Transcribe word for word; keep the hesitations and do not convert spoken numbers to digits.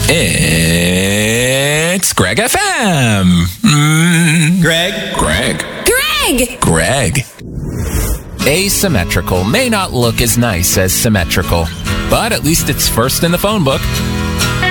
It's Greg F M. Mm. Greg? Greg. Greg! Greg. Asymmetrical may not look as nice as symmetrical, but at least it's first in the phone book.